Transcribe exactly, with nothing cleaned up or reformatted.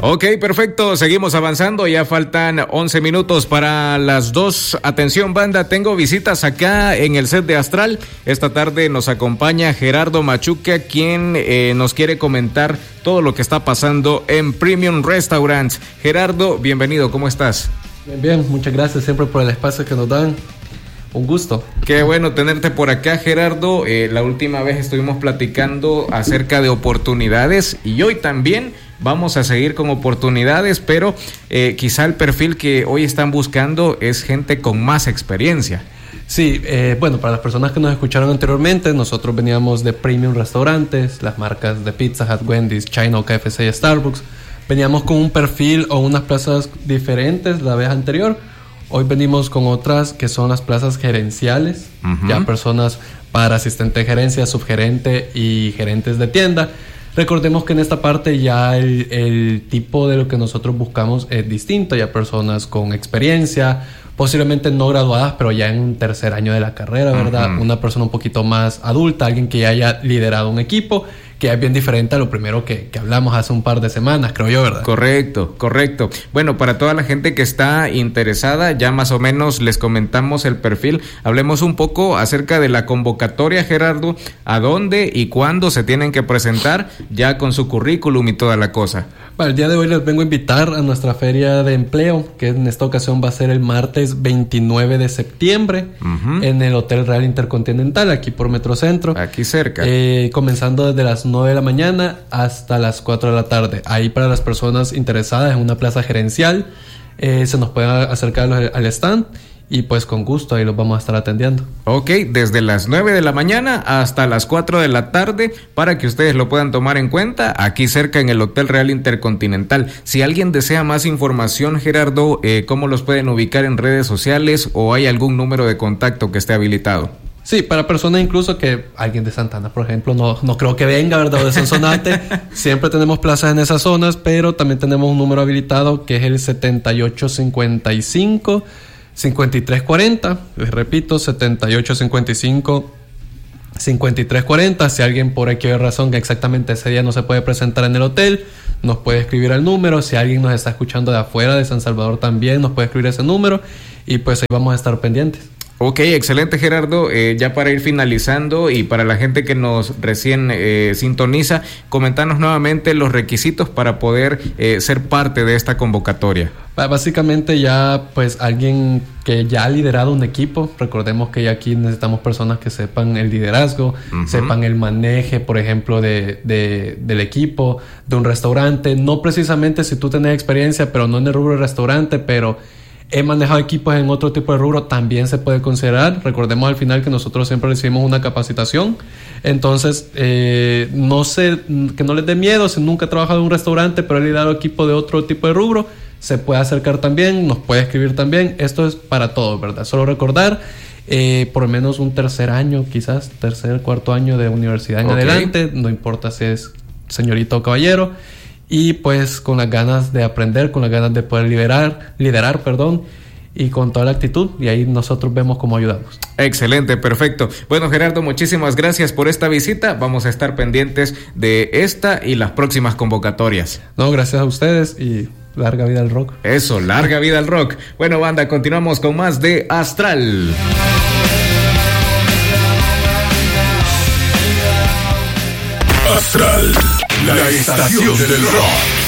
Ok, perfecto, seguimos avanzando, ya faltan once minutos para las dos. Atención banda, tengo visitas acá en el set de Astral. Esta tarde nos acompaña Gerardo Machuca, quien eh, nos quiere comentar todo lo que está pasando en Premium Restaurants. Gerardo, bienvenido, ¿cómo estás? Bien, bien, muchas gracias siempre por el espacio que nos dan. Un gusto. Qué bueno tenerte por acá, Gerardo. Eh, la última vez estuvimos platicando acerca de oportunidades y hoy también vamos a seguir con oportunidades, pero eh, quizá el perfil que hoy están buscando es gente con más experiencia. Sí, eh, bueno, para las personas que nos escucharon anteriormente, nosotros veníamos de Premium Restaurantes, las marcas de Pizza Hut, Wendy's, Chino, K F C y Starbucks. Veníamos con un perfil o unas plazas diferentes la vez anterior. Hoy venimos con otras que son las plazas gerenciales, uh-huh. ya personas para asistente de gerencia, subgerente y gerentes de tienda. Recordemos que en esta parte ya el, el tipo de lo que nosotros buscamos es distinto, ya personas con experiencia, posiblemente no graduadas, pero ya en un tercer año de la carrera, ¿verdad? Uh-huh. Una persona un poquito más adulta, alguien que ya haya liderado un equipo, que es bien diferente a lo primero que, que hablamos hace un par de semanas, creo yo, ¿verdad? Correcto, correcto. Bueno, para toda la gente que está interesada, ya más o menos les comentamos el perfil. Hablemos un poco acerca de la convocatoria, Gerardo, a dónde y cuándo se tienen que presentar, ya con su currículum y toda la cosa. Bueno, el día de hoy les vengo a invitar a nuestra feria de empleo, que en esta ocasión va a ser el martes veintinueve de septiembre, uh-huh. en el Hotel Real Intercontinental, aquí por Metrocentro. Aquí cerca. Eh, comenzando desde las nueve de la mañana hasta las cuatro de la tarde. Ahí para las personas interesadas en una plaza gerencial, eh, se nos puede acercar al, al stand y pues con gusto ahí los vamos a estar atendiendo. Ok, desde las nueve de la mañana hasta las cuatro de la tarde para que ustedes lo puedan tomar en cuenta aquí cerca en el Hotel Real Intercontinental. Si alguien desea más información, Gerardo, eh, ¿cómo los pueden ubicar en redes sociales o hay algún número de contacto que esté habilitado? Sí, para personas incluso que alguien de Santana, por ejemplo, no, no creo que venga, ¿verdad? O de Sonsonate. Siempre tenemos plazas en esas zonas, pero también tenemos un número habilitado que es el setenta y ocho cincuenta y cinco, cincuenta y tres cuarenta. Les repito, setenta y ocho cincuenta y cinco, cincuenta y tres cuarenta. Si alguien por X razón que exactamente ese día no se puede presentar en el hotel, nos puede escribir al número. Si alguien nos está escuchando de afuera de San Salvador también, nos puede escribir ese número y pues ahí vamos a estar pendientes. Ok, excelente, Gerardo. Eh, ya para ir finalizando y para la gente que nos recién eh, sintoniza, comentanos nuevamente los requisitos para poder eh, ser parte de esta convocatoria. Básicamente ya pues alguien que ya ha liderado un equipo. Recordemos que ya aquí necesitamos personas que sepan el liderazgo, uh-huh. sepan el maneje, por ejemplo, de, de, del equipo, de un restaurante. No precisamente si tú tenés experiencia, pero no en el rubro de restaurante, pero he manejado equipos en otro tipo de rubro, también se puede considerar. Recordemos al final que nosotros siempre recibimos una capacitación. Entonces, eh, no sé, que no les dé miedo si nunca he trabajado en un restaurante, pero he liderado equipo de otro tipo de rubro, se puede acercar también, nos puede escribir también. Esto es para todos, ¿verdad? Solo recordar, eh, por lo menos un tercer año, quizás tercer, cuarto año de universidad en okay. adelante, no importa si es señorita o caballero. Y pues con las ganas de aprender, con las ganas de poder liderar, liderar, perdón, y con toda la actitud, y ahí nosotros vemos cómo ayudamos. Excelente, perfecto. Bueno, Gerardo, muchísimas gracias por esta visita. Vamos a estar pendientes de esta y las próximas convocatorias. No, gracias a ustedes y larga vida al rock. Eso, larga vida al rock. Bueno, banda, continuamos con más de Astral. Astral, la estación del rock.